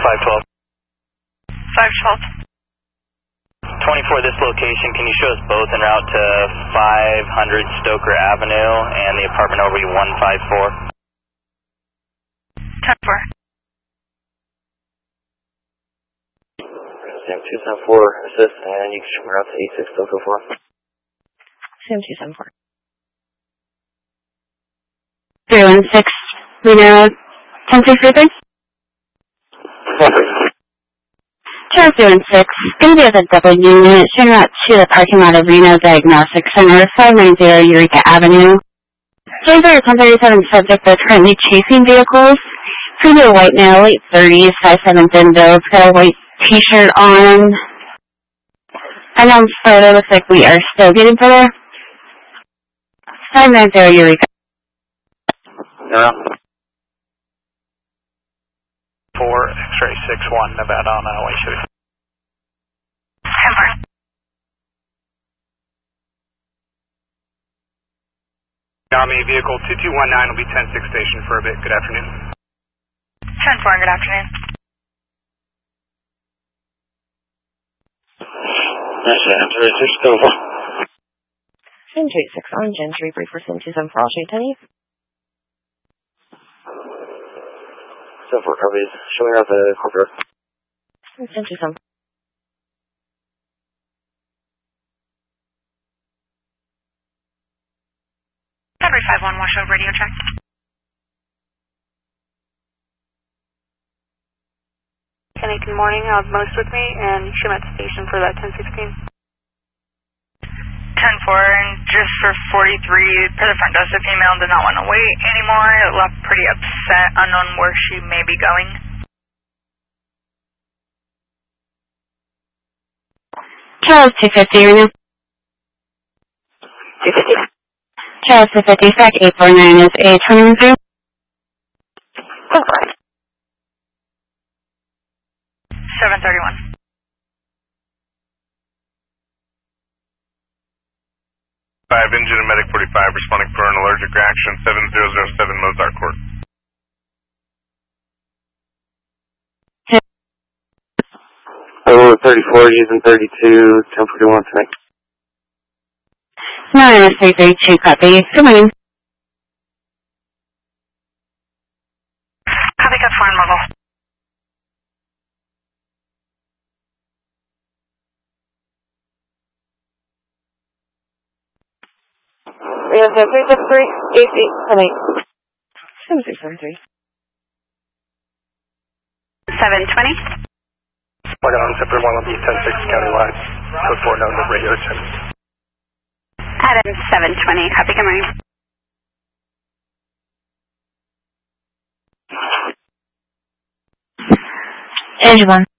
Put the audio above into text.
512. 512. 24, this location, can you show us both en route to 500 Stoker Avenue and the apartment over 154? 10-4. Sam 274, assist, and you can show me route to 86 Stoker 4. Sam 274. 316, Reno, 10333. Charles 316, going to be at the double unit, showing route to the parking lot of Reno Diagnostic Center, 590 Eureka Avenue. Driver 1037 subject that's currently chasing vehicles. Pretty a white male, late 30s, 5'7" thin build, got a white t-shirt on. And on photo, looks like we are still getting further. 590 Eureka. Yeah. 4, X-ray 61, Nevada on Highway 2. 10-4. Army vehicle 2219 will be 10-6 station for a bit. Good afternoon. 10-4, good afternoon. That's it. 36 Stoker. Sam 36 on Gentry, brief for Sam 27 for all shade Tenny. Stoker, copies. Show me route to corporate. Sam 27. Every 5-1, wash over radio check. Kenny, good morning. I have most with me, and show me at the station for that 1016. 10-4, and just for 43, per the front desk, the female did not want to wait anymore. It left pretty upset, unknown where she may be going. Charles 250, Reno. 250. Charles 250, SAC 849 is a 21 through. 731. Engine and Medic 45 responding for an allergic reaction 7007 Mozart Court. Oh, 34 using 32, 1041 tonight. 9332, copy. Good morning. Copy, got 4 in Mobile. Reno 363, 88, 7673. 720. Plug it on zipper 1 will be 10-6 county line. Code 4 known to radio check. Adam 720, copy, good morning. Edge 1.